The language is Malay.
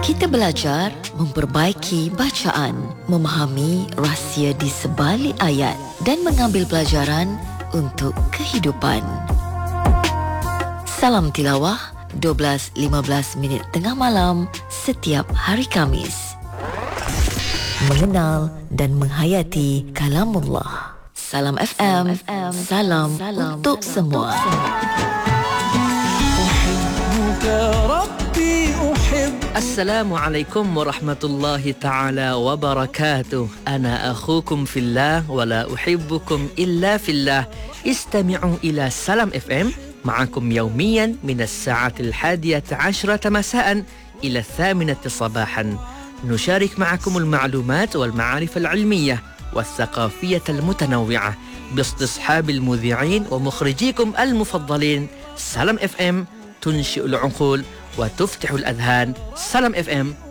Kita belajar memperbaiki bacaan, memahami rahsia di sebalik ayat dan mengambil pelajaran untuk kehidupan. Salam tilawah 12.15 minit tengah malam setiap hari Khamis. Mengenal dan menghayati kalamullah. Salam FM, salam untuk semua. Assalamualaikum warahmatullahi ta'ala wabarakatuh. Ana akhukum fillah wa la uhibbukum illa fillah. Istami'u ila Salam FM معكم يوميا من الساعة 11 مساء إلى 8 صباحا. نشارك معكم المعلومات والمعارف العلمية والثقافية المتنوعة باستصحاب المذيعين ومخرجيكم المفضلين. سلام FM تنشئ العقول وتفتح الأذهان. سلام FM